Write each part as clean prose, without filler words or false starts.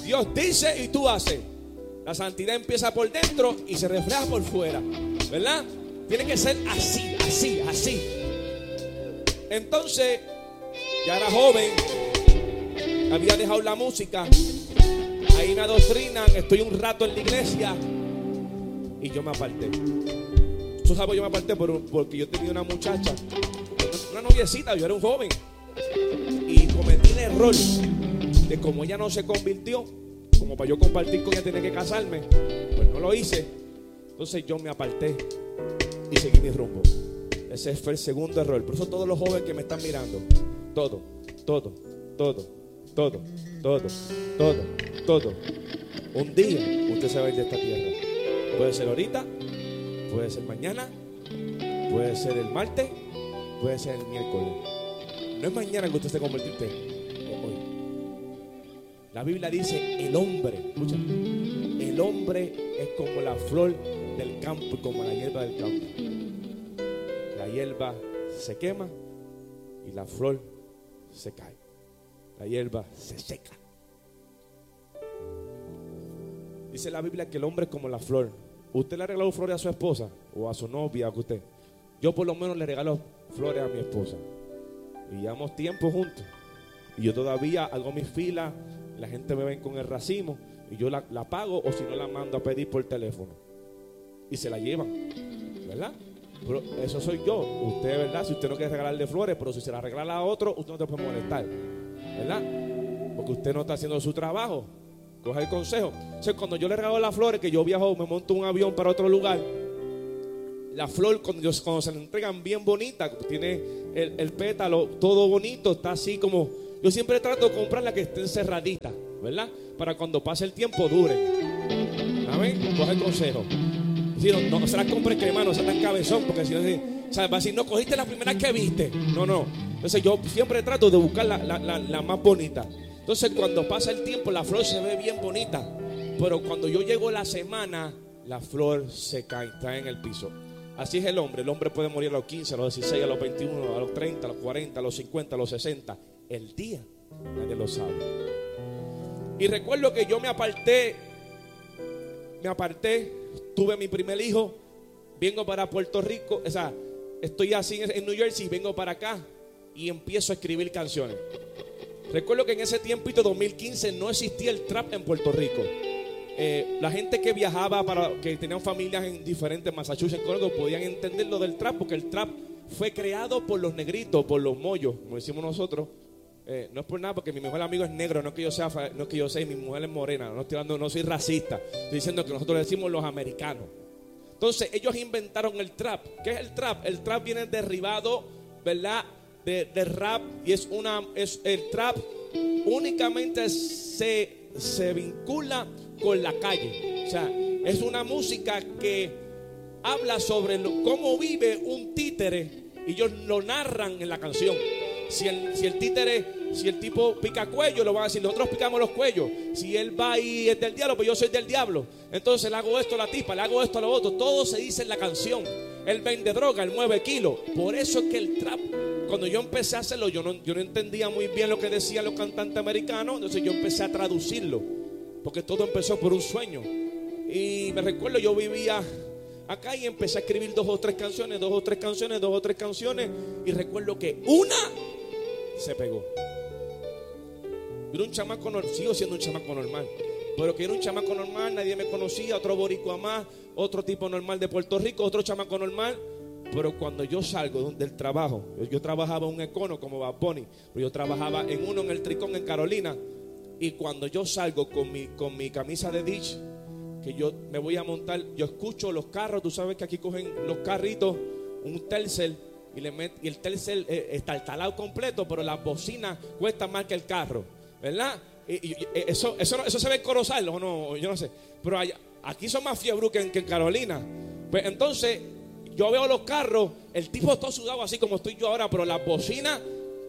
Dios dice y tú haces. La santidad empieza por dentro y se refleja por fuera, ¿verdad? Tiene que ser así, así, así. Entonces, ya era joven, había dejado la música. Ahí me adoctrinan, estoy un rato en la iglesia y yo me aparté. Tú sabes, yo me aparté porque yo tenía una muchacha, una noviecita, yo era un joven. Y cometí el error de, como ella no se convirtió, como para yo compartir con ella tenía que casarme, pues no lo hice. Entonces yo me aparté y seguí mi rumbo. Ese fue el segundo error. Por eso todos los jóvenes que me están mirando, todo, un día usted se va a ir de esta tierra. Puede ser ahorita, puede ser mañana, puede ser el martes, puede ser el miércoles. No es mañana que usted se convertirte, es hoy. La Biblia dice, el hombre, escucha, el hombre es como la flor del campo y como la hierba del campo. La hierba se quema y la flor se cae. La hierba se seca. Dice la Biblia que el hombre es como la flor. ¿Usted le ha regalado flores a su esposa o a su novia, a usted? Yo por lo menos le regalo flores a mi esposa. Y llevamos tiempo juntos. Y yo todavía hago mis filas. La gente me ven con el racimo. Y yo la pago, o si no la mando a pedir por teléfono. Y se la llevan, ¿verdad? Pero eso soy yo. Usted, ¿verdad? Si usted no quiere regalarle flores, pero si se la regala a otro, usted no te puede molestar, ¿verdad? Porque usted no está haciendo su trabajo. Coge el consejo. O sea, cuando yo le regalo las flores, que yo viajo, me monto un avión para otro lugar, la flor cuando se le entregan bien bonita, tiene el pétalo todo bonito, está así como, yo siempre trato de comprarla que esté encerradita, ¿verdad? Para cuando pase el tiempo dure. Amén. Coge el consejo. Si no se la compre crema, no sea tan cabezón, porque si no, o sea, va a decir, no cogiste la primera que viste. No. Entonces yo siempre trato de buscar la más bonita. Entonces cuando pasa el tiempo la flor se ve bien bonita, pero cuando yo llego la semana la flor se cae, está en el piso. Así es el hombre. El hombre puede morir a los 15, a los 16, a los 21, a los 30, a los 40, a los 50, a los 60. El día nadie lo sabe. Y recuerdo que yo me aparté, tuve mi primer hijo, vengo para Puerto Rico, o sea, estoy así en New Jersey, vengo para acá y empiezo a escribir canciones. Recuerdo que en ese tiempito, 2015, no existía el trap en Puerto Rico. La gente que viajaba, que tenían familias en diferentes Massachusetts, podían entender lo del trap, porque el trap fue creado por los negritos, por los mollos, como decimos nosotros. No es por nada, porque mi mejor amigo es negro, no es que yo sea, mi mujer es morena, no estoy hablando, no soy racista, estoy diciendo que nosotros decimos los americanos. Entonces ellos inventaron el trap. ¿Qué es el trap? El trap viene derivado, ¿verdad?, de rap, y el trap únicamente se vincula con la calle. O sea, es una música que habla sobre cómo vive un títere, y ellos lo narran en la canción. Si el tipo pica cuello, lo van a decir, nosotros picamos los cuellos. Si él va y es del diablo, pues yo soy del diablo. Entonces le hago esto a la tipa, le hago esto a lo otro. Todo se dice en la canción. Él vende droga, él mueve kilos. Por eso es que el trap, cuando yo empecé a hacerlo, yo no entendía muy bien lo que decían los cantantes americanos. Entonces yo empecé a traducirlo, porque todo empezó por un sueño. Y me recuerdo, yo vivía acá y empecé a escribir dos o tres canciones. Y recuerdo que una se pegó. Yo era un chamaco normal, sigo siendo un chamaco normal, pero que era un chamaco normal, nadie me conocía, otro boricua más, otro tipo normal de Puerto Rico, otro chamaco normal. Pero cuando yo salgo del trabajo, yo trabajaba en un Econo como Bad Bunny, pero yo trabajaba en uno en el Tricón en Carolina. Y cuando yo salgo con mi camisa de Ditch, que yo me voy a montar, yo escucho los carros. Tú sabes que aquí cogen los carritos, un Telcel, y el Telcel está el talado completo, pero las bocinas cuestan más que el carro, ¿verdad? Y eso se ve en Corozal, o no, yo no sé, pero aquí son más fiebru que en Carolina. Pues entonces yo veo los carros, el tipo todo sudado así como estoy yo ahora, pero las bocinas,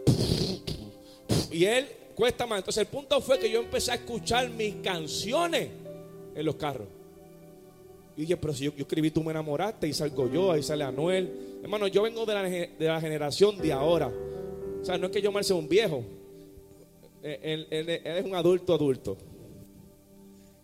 y él cuesta más. Entonces el punto fue que yo empecé a escuchar mis canciones en los carros. Y dije, pero si yo escribí Tú me enamoraste, y salgo yo, ahí sale Anuel. Hermano, yo vengo de la generación de ahora. O sea, no es que yo me sea un viejo. Él es un adulto.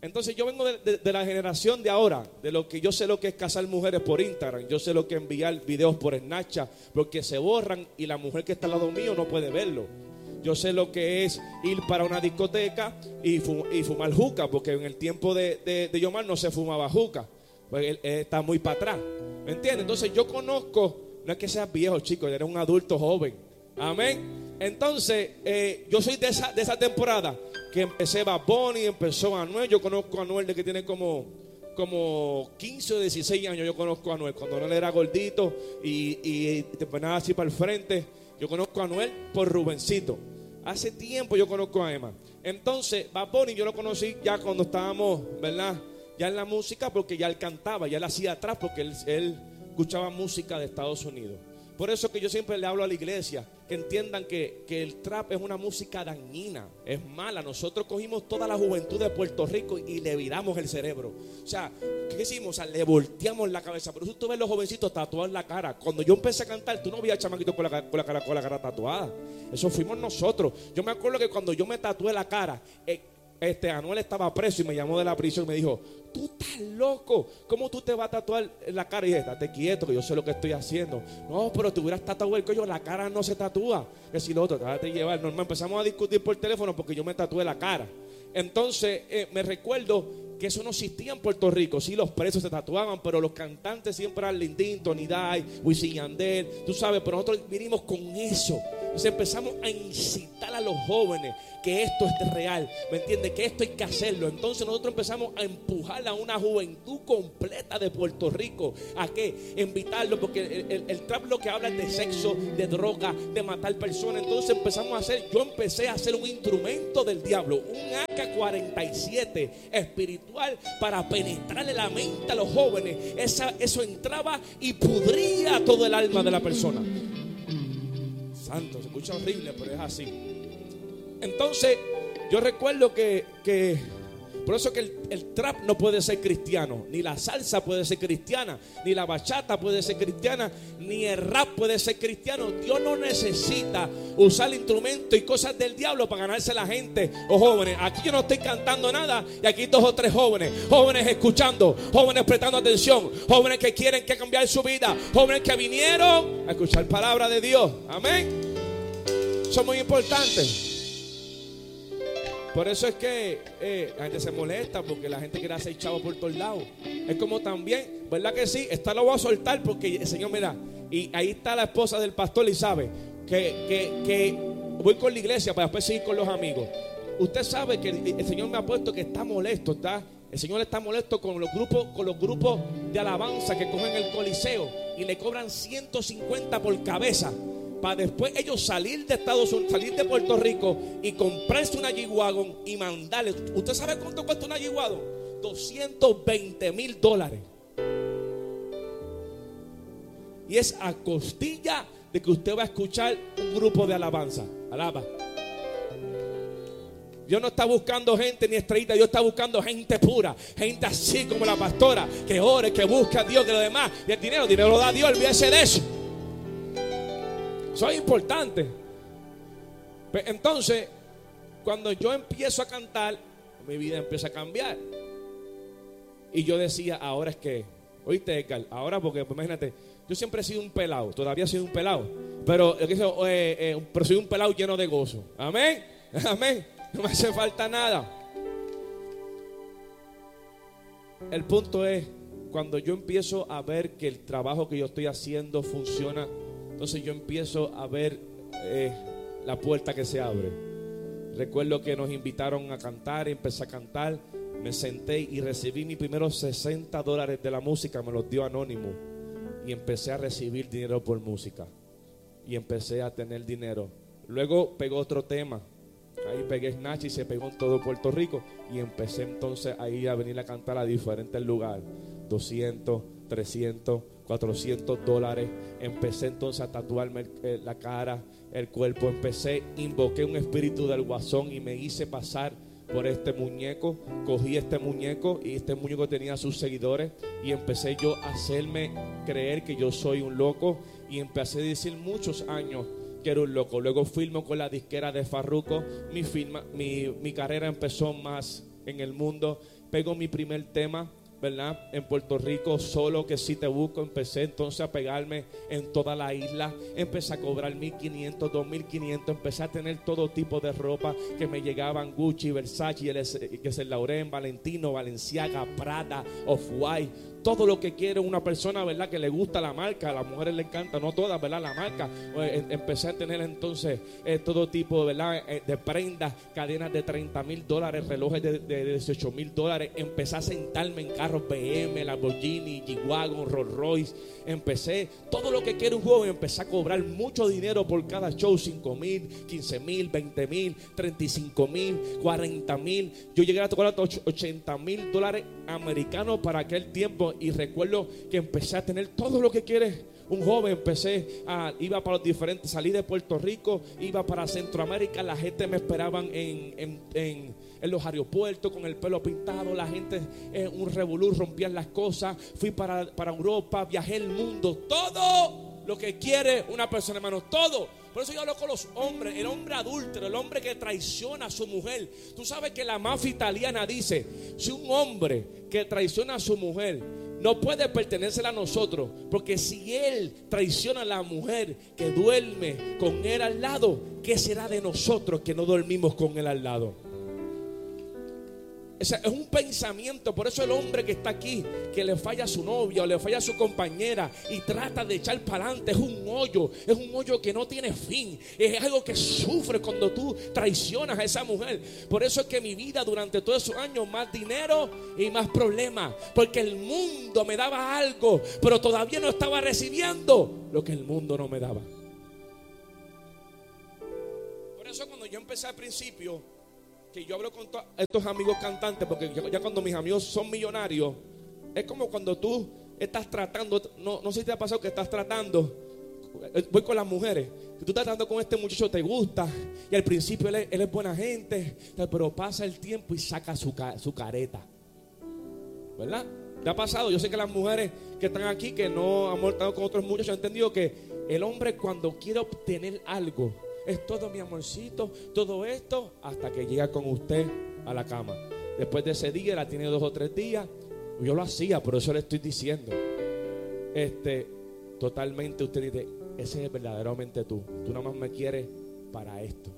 Entonces yo vengo de la generación de ahora, de lo que yo sé lo que es casar mujeres por Instagram, yo sé lo que es enviar videos por Snapchat, porque se borran y la mujer que está al lado mío no puede verlo. Yo sé lo que es ir para una discoteca y fumar juca, porque en el tiempo de Yomar no se fumaba juca, pues él está muy para atrás, ¿me entiendes? Entonces yo conozco, no es que seas viejo, chico, eres un adulto joven, amén. Entonces yo soy de esa temporada que empecé Bad Bunny, empezó Anuel. Yo conozco a Anuel de que tiene como 15 o 16 años. Yo conozco a Anuel cuando Anuel era gordito y te ponía así para el frente. Yo conozco a Anuel por Rubencito. Hace tiempo yo conozco a Emma. Entonces Bad Bunny yo lo conocí ya cuando estábamos, ¿verdad? Ya en la música, porque ya él cantaba, ya él hacía atrás, porque él escuchaba música de Estados Unidos. Por eso que yo siempre le hablo a la iglesia, que entiendan que el trap es una música dañina, es mala. Nosotros cogimos toda la juventud de Puerto Rico y le viramos el cerebro. O sea, ¿qué hicimos? O sea, le volteamos la cabeza. Por eso tú ves los jovencitos tatuados en la cara. Cuando yo empecé a cantar, tú no veías chamaquitos con la cara tatuada. Eso fuimos nosotros. Yo me acuerdo que cuando yo me tatué la cara, Anuel estaba preso y me llamó de la prisión y me dijo: tú estás loco, ¿cómo tú te vas a tatuar la cara? Y dije: estate quieto, que yo sé lo que estoy haciendo. No, pero te hubieras tatuado el cuello, la cara no se tatúa. Que si lo otro, déjate llevar. Normal, empezamos a discutir por teléfono porque yo me tatué la cara. Entonces me recuerdo que eso no existía en Puerto Rico. Sí, los presos se tatuaban, pero los cantantes siempre eran Lindín, Tony Day, Wisin y Yandel, tú sabes. Pero nosotros vinimos con eso. Entonces empezamos a incitar a los jóvenes que esto es real, ¿me entiendes? Que esto hay que hacerlo. Entonces nosotros empezamos a empujar a una juventud completa de Puerto Rico. ¿A qué? Invitarlo, porque el trap lo que habla es de sexo, de droga, de matar personas. Entonces yo empecé a hacer un instrumento del diablo, un AK-47 espiritual, para penetrarle la mente a los jóvenes. Eso entraba y pudría todo el alma de la persona. Santo, se escucha horrible, pero es así. Entonces yo recuerdo que por eso que el trap no puede ser cristiano, ni la salsa puede ser cristiana, ni la bachata puede ser cristiana, ni el rap puede ser cristiano. Dios no necesita usar instrumentos y cosas del diablo para ganarse la gente o jóvenes. Aquí yo no estoy cantando nada y aquí 2 o 3 jóvenes escuchando, jóvenes prestando atención, jóvenes que quieren que cambiar su vida, jóvenes que vinieron a escuchar palabra de Dios. Amén. Eso es muy importante. Por eso es que la gente se molesta, porque la gente quiere hacer chavo por todos lados. Es como también, ¿verdad que sí? Esta lo voy a soltar porque el Señor me da. Y ahí está la esposa del pastor Elizabeth, que voy con la iglesia para después seguir con los amigos. Usted sabe que el Señor me ha puesto que está molesto, el Señor está molesto con los grupos de alabanza que cogen el Coliseo y le cobran 150 por cabeza, para después ellos salir de Estados Unidos, salir de Puerto Rico y comprarse una G-Wagon y mandarle. ¿Usted sabe cuánto cuesta una G-Wagon? $220,000. Y es a costilla de que usted va a escuchar un grupo de alabanza. Alaba. Dios no está buscando gente ni estrellita. Dios está buscando gente pura, gente así como la pastora, que ore, que busca a Dios, que lo demás. Y el dinero lo da Dios, olvídese de eso. Eso es importante. Entonces, cuando yo empiezo a cantar, mi vida empieza a cambiar. Y yo decía: ahora es que, oíste, Edgar, ahora, porque imagínate, yo siempre he sido un pelado, todavía he sido un pelado, pero soy un pelado lleno de gozo. Amén, amén. No me hace falta nada. El punto es, cuando yo empiezo a ver que el trabajo que yo estoy haciendo funciona, entonces yo empiezo a ver la puerta que se abre. Recuerdo que nos invitaron a cantar, empecé a cantar, me senté y recibí mis primeros $60 de la música, me los dio Anónimo, y empecé a recibir dinero por música y empecé a tener dinero. Luego pegó otro tema, ahí pegué Snatch y se pegó en todo Puerto Rico, y empecé entonces ahí a venir a cantar a diferentes lugares, 200, 300, $400. Empecé entonces a tatuarme la cara, el cuerpo. Invoqué un espíritu del guasón y me hice pasar por este muñeco. Cogí este muñeco y este muñeco tenía sus seguidores, y empecé yo a hacerme creer que yo soy un loco, y empecé a decir muchos años que era un loco. Luego firmo con la disquera de Farruko. Mi carrera empezó más en el mundo. Pego mi primer tema, ¿verdad? En Puerto Rico, Solo que si te busco. Empecé entonces a pegarme en toda la isla. Empecé a cobrar 1,500, 2,500. Empecé a tener todo tipo de ropa que me llegaban: Gucci, Versace, que es el Lauren, Valentino, Balenciaga, Prada, Off-White. Todo lo que quiere una persona, ¿verdad? Que le gusta la marca. A las mujeres le encanta, no todas, ¿verdad? La marca. Empecé a tener entonces todo tipo, ¿verdad? De prendas, cadenas de $30,000, relojes de $18,000. Empecé a sentarme en carros BM, Lamborghini, G-Wagon, Rolls Royce. Empecé todo lo que quiere un joven. Empecé a cobrar mucho dinero por cada show: 5,000, 15,000, 20,000, 35,000, 40,000. Yo llegué a tocar $80,000 americanos para aquel tiempo. Y recuerdo que empecé a tener todo lo que quiere un joven. Iba para los diferentes, salí de Puerto Rico, iba para Centroamérica. La gente me esperaban en los aeropuertos con el pelo pintado. La gente, un revolú, rompían las cosas. Fui para Europa, viajé el mundo. Todo lo que quiere una persona, hermano, todo. Por eso yo hablo con los hombres, el hombre adúltero, el hombre que traiciona a su mujer. Tú sabes que la mafia italiana dice: si un hombre que traiciona a su mujer no puede pertenecer a nosotros, porque si él traiciona a la mujer que duerme con él al lado, ¿qué será de nosotros que no dormimos con él al lado? Es un pensamiento. Por eso el hombre que está aquí, que le falla a su novia o le falla a su compañera y trata de echar para adelante, es un hoyo que no tiene fin. Es algo que sufre cuando tú traicionas a esa mujer. Por eso es que mi vida durante todos esos años, más dinero y más problemas, porque el mundo me daba algo, pero todavía no estaba recibiendo lo que el mundo no me daba. Por eso cuando yo empecé al principio, que yo hablo con estos amigos cantantes, porque ya cuando mis amigos son millonarios, es como cuando tú estás tratando, no sé si te ha pasado que estás tratando, voy con las mujeres, que tú estás tratando con este muchacho, te gusta, y al principio él es buena gente, pero pasa el tiempo y saca su careta, ¿verdad? ¿Te ha pasado? Yo sé que las mujeres que están aquí, que no han estado con otros muchachos, han entendido que el hombre cuando quiere obtener algo, es todo mi amorcito, todo esto, hasta que llega con usted a la cama. Después de ese día, la tiene 2 o 3 días. Yo lo hacía, por eso le estoy diciendo. Totalmente usted dice: ese es verdaderamente tú. Tú nada más me quieres para esto.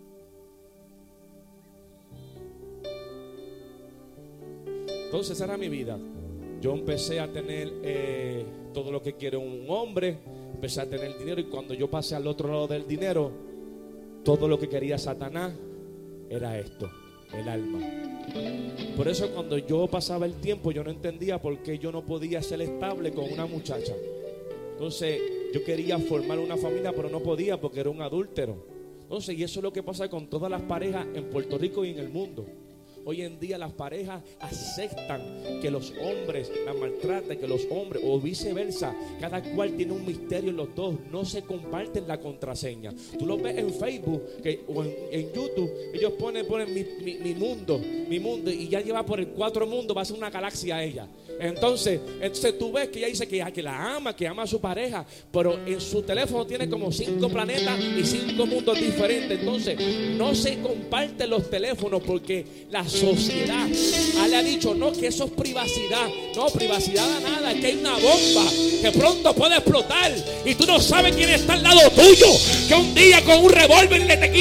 Entonces esa era mi vida. Yo empecé a tener todo lo que quiere un hombre. Empecé a tener dinero, y cuando yo pasé al otro lado del dinero, todo lo que quería Satanás era esto, el alma. Por eso cuando yo pasaba el tiempo, yo no entendía por qué yo no podía ser estable con una muchacha. Entonces yo quería formar una familia, pero no podía porque era un adúltero. Entonces, y eso es lo que pasa con todas las parejas en Puerto Rico y en el mundo. Hoy en día las parejas aceptan que los hombres las maltraten, que los hombres, o viceversa, cada cual tiene un misterio en los dos, no se comparten la contraseña. Tú lo ves en Facebook o en YouTube, ellos ponen mi mundo, y ya lleva por el 4 mundo, va a ser una galaxia a ella. Entonces tú ves que ella dice que la ama, que ama a su pareja, pero en su teléfono tiene como 5 planetas y 5 mundos diferentes. Entonces no se comparten los teléfonos porque la sociedad le ha dicho: no, que eso es privacidad. No, privacidad a nada, es que hay una bomba que pronto puede explotar y tú no sabes quién está al lado tuyo, que un día con un revólver le te